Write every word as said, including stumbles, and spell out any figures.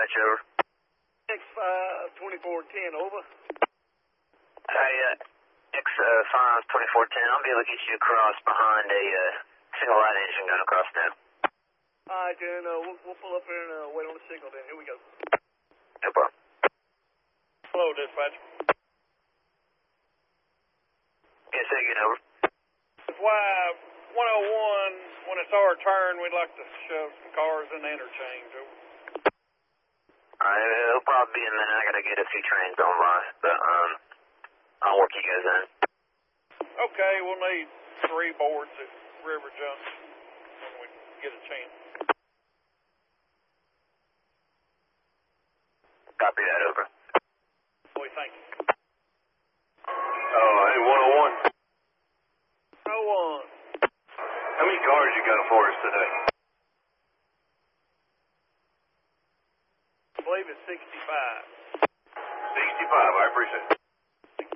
dispatch, over. X five twenty-four ten, over. Hey, uh, X five twenty-four ten, I'll be able to get you across behind a uh, single light engine gun across now. Alright, then uh, we'll, we'll pull up here and uh, wait on the signal then. Here we go. No problem. Hello, dispatch. Yes, say again, over. Why, one oh one, when it's our turn, we'd like to shove some cars in the interchange, over. Alright, it'll probably be a minute. I gotta get a few trains online, but, um, I'll work you guys in. Okay, we'll need three boards at River Junction when we get a chance. Copy that, over. Boy, thank you. Oh, hey, one oh one. oh one. How many cars you got for us today? I believe it's sixty-five. sixty-five, I appreciate it.